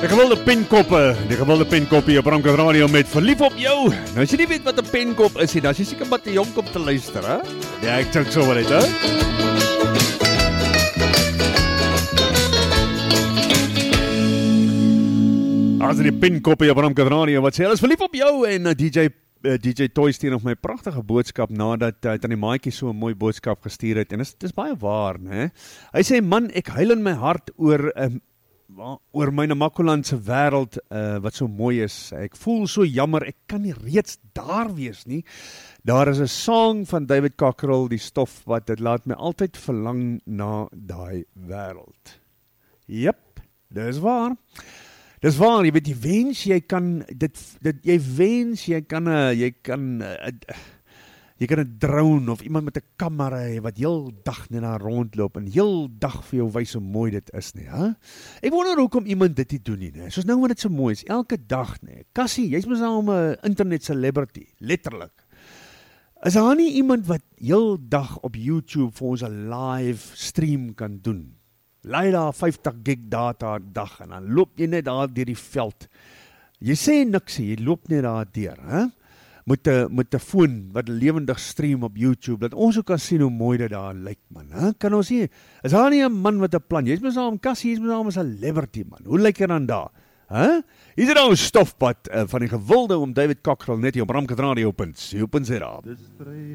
Die gewilde penkoppe op Bramkot Radio met Verlief op jou. Nou as jy nie weet wat 'n penkop is nie, dan is jy seker maar te jonk om te luister, hè? Ja, ek dink so wel uit, hè? As die penkoppe op Bramkot Radio wat sê, hulle is verlief op jou en DJ Toy stuur nog my pragtige boodskap nadat hy aan die maatjie so 'n mooi boodskap gestuur het en dis baie waar, né? Hy sê man, ek huil in my hart oor my Namakoland se wêreld wat so mooi is. Ek voel so jammer, ek kan nie reeds daar wees nie. Daar is 'n song van David Cockerell, Die Stof, wat dit laat my altyd verlang na daai wêreld. Jep, dis waar. Dis waar, jy weet, jy wens jy kan jy kan 'n drone of iemand met 'n kamera hê wat heel dag net daar rondloop en heel dag vir jou wys hoe mooi dit is, nie, hè? Ek wonder hoekom iemand dit nie doen nie, né? Soos nou wat dit so mooi is, elke dag, né? Cassie, jy's mos nou 'n internet celebrity, letterlik. Is daar nie iemand wat heel dag op YouTube vir ons 'n live stream kan doen? Laai daar 50 gig data 'n dag en dan loop jy net daar deur die veld. Jy sê niks, jy loop net daar deur, hè? Met 'n foon wat lewendig stream op YouTube, dat ons ook kan sien hoe mooi dit daar lyk, man. Hè? Kan ons sien? Is daar nie 'n man met 'n plan? Jy's mos al 'n Cassie, jy's mos al 'n celebrity, man. Hoe lyk jy dan daar? Hè? Hier is nou 'n stofpad van die gewilde om David Cockerell net hier op Bramkot Radio.